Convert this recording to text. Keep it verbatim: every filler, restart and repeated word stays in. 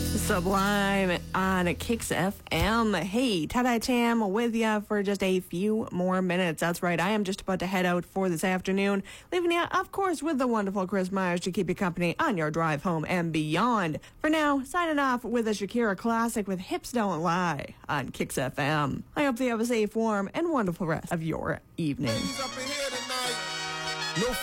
Sublime on Kicks F M. Hey, Tada Cham with you for just a few more minutes. That's right, I am just about to head out for this afternoon, leaving you, of course, with the wonderful Chris Myers to keep you company on your drive home and beyond. For now, signing off with a Shakira classic with Hips Don't Lie on Kicks F M. I hope you have a safe, warm, and wonderful rest of your evening. Ladies up in here tonight. No